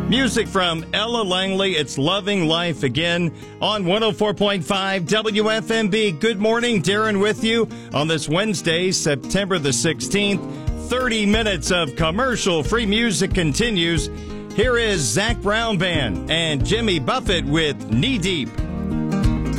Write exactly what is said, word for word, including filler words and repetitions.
Music from Ella Langley, It's Loving Life Again on one oh four point five W F M B. Good morning, Darren with you on this Wednesday, September the sixteenth. thirty minutes of commercial-free music continues. Here is Zac Brown Band and Jimmy Buffett with Knee Deep.